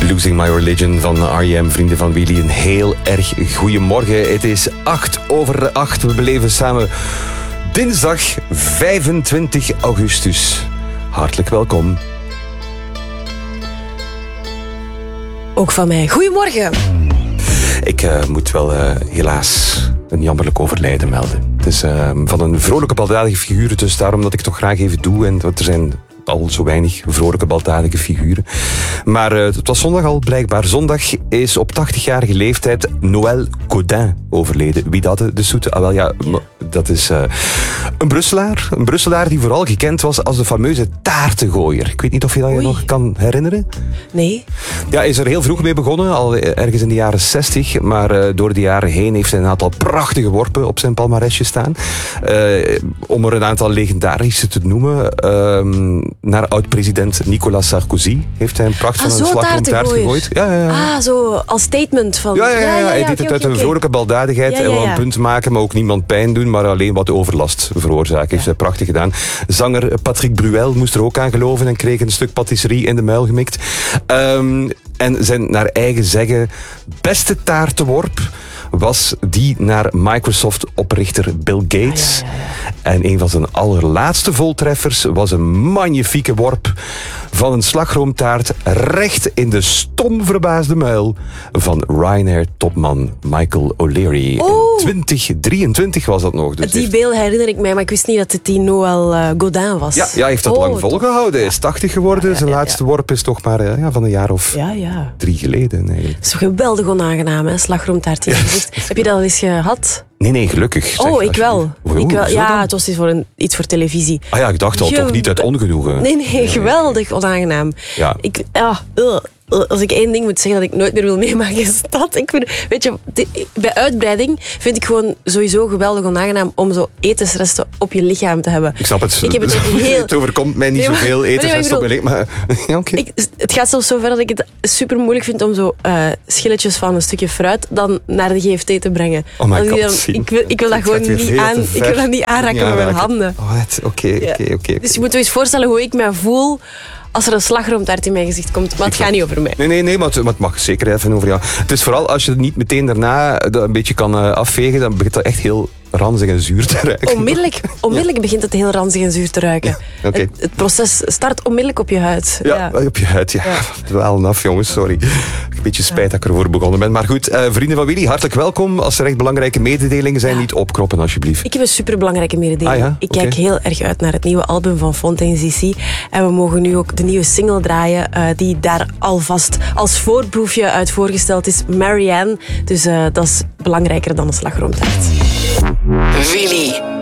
Losing My Religion van R.E.M. Vrienden van Willy. Een heel erg goeiemorgen. Het is 8:08. We beleven samen dinsdag 25 augustus. Hartelijk welkom. Ook van mij. Goedemorgen. Ik moet wel helaas een jammerlijk overlijden melden. Het is van een vrolijke baldadige figuur, dus daarom dat ik het toch graag even doe. En er zijn al zo weinig vrolijke baldadige figuren. Maar het was zondag al blijkbaar. Zondag is op 80-jarige leeftijd Noël Godin overleden. Wie dat de zoete? Ah, wel ja, dat is een Brusselaar. Een Brusselaar die vooral gekend was als de fameuze taartengooier. Ik weet niet of je dat je nog kan herinneren. Nee. Ja, hij is er heel vroeg mee begonnen, al ergens in de jaren 60. Maar door de jaren heen heeft hij een aantal prachtige worpen op zijn palmarèsje staan. Om er een aantal legendarische te noemen. Naar oud-president Nicolas Sarkozy heeft hij een pracht van een slagroomtaart gegooid. Ja. Ah, zo als statement van... Ja. Hij deed het uit een vrolijke baldadigheid en wel een punt maken, maar ook niemand pijn doen, maar alleen wat overlast veroorzaken. Heeft hij prachtig gedaan. Zanger Patrick Bruel moest er ook aan geloven en kreeg een stuk patisserie in de muil gemikt. En zijn naar eigen zeggen beste taartenworp was die naar Microsoft-oprichter Bill Gates. Ja. En een van zijn allerlaatste voltreffers was een magnifieke worp van een slagroomtaart recht in de stom verbaasde muil van Ryanair-topman Michael O'Leary. Oh. In 2023 was dat nog. Dus die beeld herinner ik mij, maar ik wist niet dat het die Noël Godin was. Ja, hij heeft dat lang volgehouden. Hij is 80 geworden. Zijn laatste worp is toch maar van een jaar of 3 geleden. Eigenlijk. Het is toch geweldig onaangenaam, hè? Slagroomtaart in je gezicht. Heb je dat al eens gehad? Nee, gelukkig. Ik wel. Ja, het was iets voor televisie. Ah ja, ik dacht al, toch niet uit ongenoegen. Nee, geweldig onaangenaam. Ja. Als ik één ding moet zeggen dat ik nooit meer wil meemaken, is dat. Weet je, bij uitbreiding vind ik gewoon sowieso geweldig onaangenaam om zo etensresten op je lichaam te hebben. Ik snap het. Ik heb het Het overkomt mij niet zoveel etensresten op mijn lichaam. Maar ja, oké. Het gaat zelfs zo ver dat ik het super moeilijk vind om zo schilletjes van een stukje fruit dan naar de GFT te brengen. Oh my god. Ik wil dat gewoon niet aan. Ik wil dat niet aanraken met mijn handen. Oké. Dus je moet je eens voorstellen hoe ik me voel als er een slagroomtaart in mijn gezicht komt. Maar het gaat niet over mij. Nee, maar het mag zeker even over jou. Het is vooral als je het niet meteen daarna een beetje kan afvegen, dan begint dat echt heel ranzig en zuur te ruiken. Onmiddellijk begint het heel ranzig en zuur te ruiken. Ja, okay. Het proces start onmiddellijk op je huid. Ja, op je huid, ja. Wel af, jongens, sorry. Een beetje spijt dat ik ervoor begonnen ben. Maar goed, vrienden van Willy, hartelijk welkom. Als er echt belangrijke mededelingen zijn, niet opkroppen alsjeblieft. Ik heb een superbelangrijke mededeling. Ik kijk heel erg uit naar het nieuwe album van Fontaine CC. En we mogen nu ook de nieuwe single draaien, die daar alvast als voorproefje uit voorgesteld is, Marianne. Dus dat is belangrijker dan een slagroomtaart. Willy.